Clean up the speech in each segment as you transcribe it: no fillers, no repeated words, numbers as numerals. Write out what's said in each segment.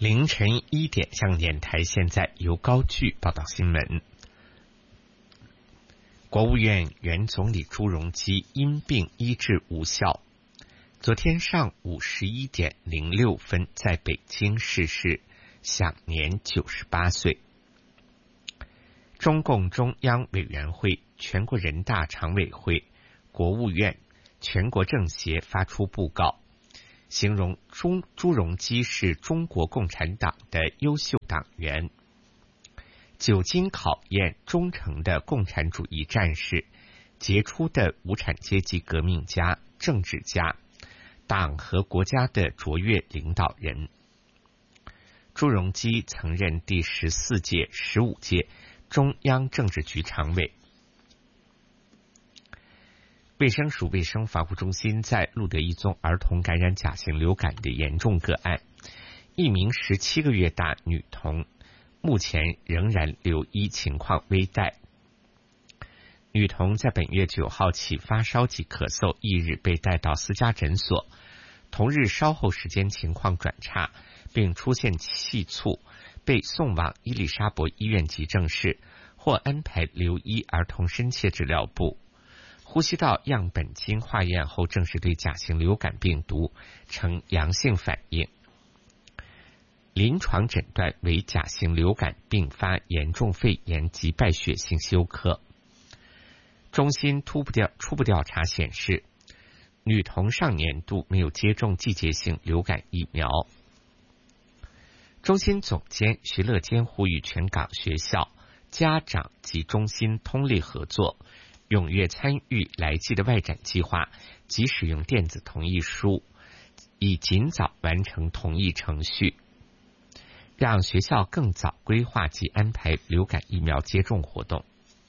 凌晨1点，向电台现在由高炬报道新闻。国务院原总理朱镕基因病医治无效，昨天上午11点06分在北京逝世，享年98岁。中共中央委员会、全国人大常委会、国务院、全国政协发出布告，形容朱镕基是中国共产党的优秀党员，久经考验忠诚的共产主义战士，杰出的无产阶级革命家、政治家，党和国家的卓越领导人。朱镕基曾任第14届、15届中央政治局常委。卫生署卫生防护中心在录得一宗儿童感染甲型流感的严重个案，一名17个月大女童目前仍然留医，情况危殆。女童在本月9号起发烧及咳嗽，翌日被带到私家诊所，同日稍后时间情况转差，并出现气促，被送往伊丽莎白医院急症室，或安排留医儿童深切治疗部。呼吸道样本经化验后证实对甲型流感病毒呈阳性反应，临床诊断为甲型流感并发严重肺炎及败血性休克。中心初步调查显示，女童上年度没有接种季节性流感疫苗。中心总监徐乐坚呼吁全港学校、家长及中心通力合作，踊跃参与来季的外展计划及使用电子同意书，以尽早完成同意程序，让学校更早规划及安排流感疫苗接种活动。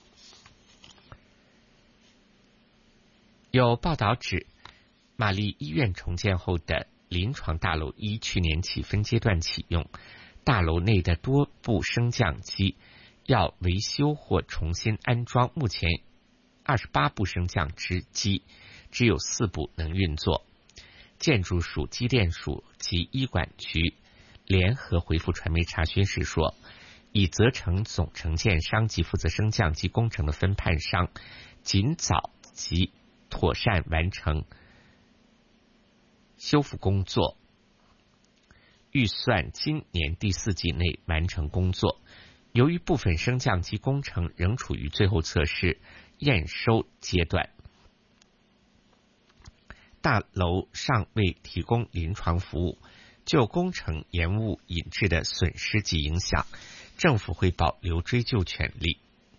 有报道指，玛丽医院重建后的临床大楼1去年起分阶段启用，大楼内的多部升降机要维修或重新安装，目前28部升降机只有4部能运作。建筑署、机电署及医管局联合回复传媒查询时说，已责成总承建商及负责升降机工程的分判商尽早及妥善完成修复工作，预算今年第4季内完成工作。由于部分升降机工程仍处于最后测试验收阶段，大楼尚未提供临床服务，就工程延误引致的损失及影响，政府会保留追究权利。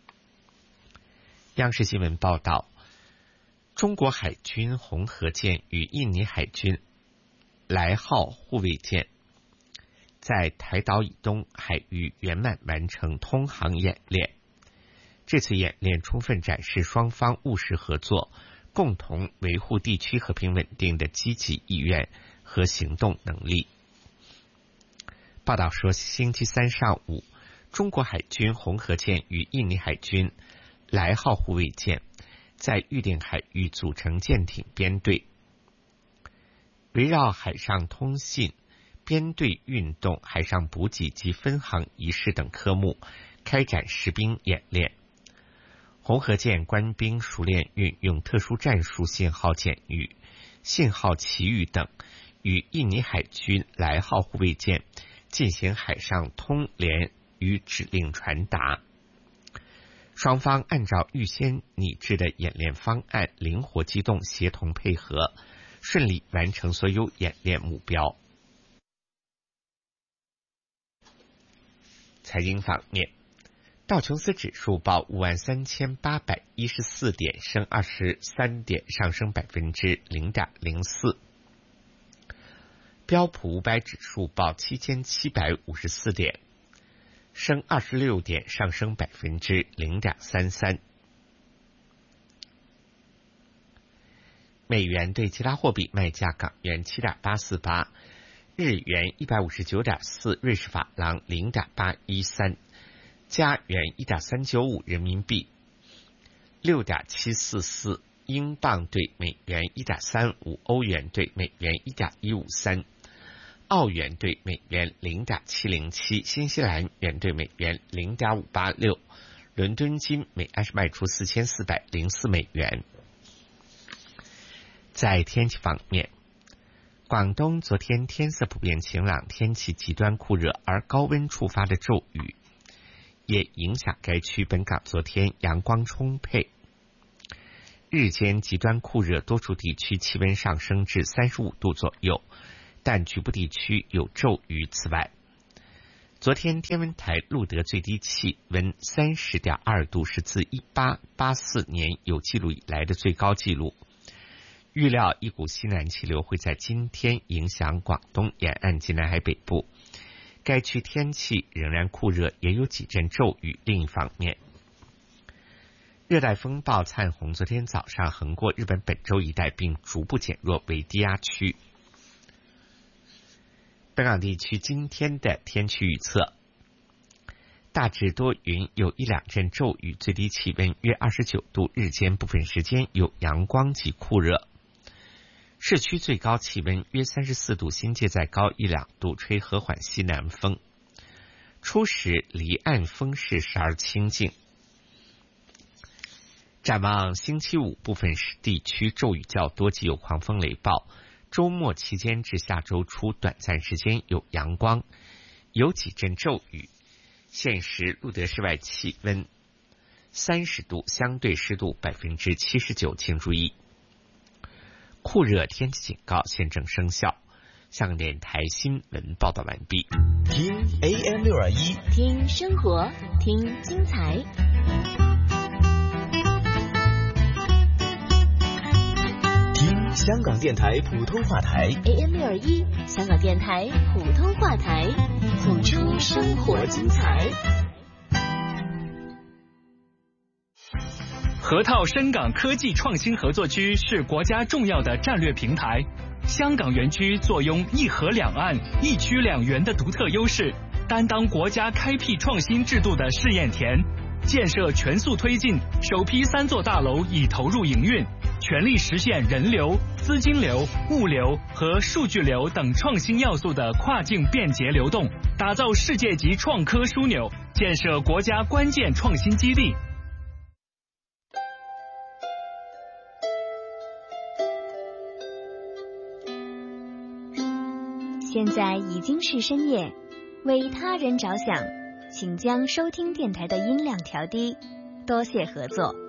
央视新闻报道，中国海军红河舰与印尼海军来号护卫舰在台岛以东海域圆满完成通航演练。这次演练充分展示双方务实合作、共同维护地区和平稳定的积极意愿和行动能力。报道说，星期三上午，中国海军红河舰与印尼海军来号护卫舰在预定海域组成舰艇编队，围绕海上通信、编队运动、海上补给及分航仪式等科目开展实兵演练。红河舰官兵熟练运用特殊战术信号简语、信号旗语等，与印尼海军来号护卫舰进行海上通联与指令传达。双方按照预先拟制的演练方案灵活机动，协同配合，顺利完成所有演练目标。财经方面，道琼斯指数报53814点，升23点，上升0.04%。标普500指数报7754点，升26点，上升0.33%。美元对其他货币卖价：港元7.848，日元159.4，瑞士法郎0.813，加元1.395，人民币6.744，英镑对美元1.35，欧元对美元1.153， 澳元兑美元 0.707， 新西兰元兑美元 0.586， 伦敦金每安士卖出4404美元。在天气方面，广东昨天天色普遍晴朗，天气极端酷热，而高温触发的骤雨也影响该区。本港昨天阳光充沛，日间极端酷热，多处地区气温上升至35度左右，但局部地区有骤雨。此外，昨天天文台录得最低气温 30.2 度，是自1884年有记录以来的最高纪录。预料一股西南气流会在今天影响广东沿岸及南海北部，该区天气仍然酷热，也有几阵骤雨。另一方面，热带风暴灿红昨天早上横过日本本州一带，并逐步减弱为低压区。本港地区今天的天气预测：大致多云，有一两阵骤雨，最低气温约29度，日间部分时间有阳光及酷热。市区最高气温约34度，新界再高1、2度，吹和缓西南风。初时离岸风势时而清劲。展望星期五，部分地区骤雨较多，及有狂风雷暴。周末期间至下周初，短暂时间有阳光，有几阵骤雨。现时录得室外气温30度，相对湿度79%，请注意酷热天气警告现正生效。香港电台新闻报道完毕。 听 AM621， 听生活，听精彩。 听香港电台普通话台 AM621， 香港电台普通话台，谱出生活精彩。 河套深港科技创新合作区是国家重要的战略平台。香港园区坐拥一河两岸、一区两园的独特优势，担当国家开辟创新制度的试验田。建设全速推进，首批3座大楼已投入营运，全力实现人流、资金流、物流和数据流等创新要素的跨境便捷流动，打造世界级创科枢纽，建设国家关键创新基地。 现在已经是深夜，为他人着想，请将收听电台的音量调低，多谢合作。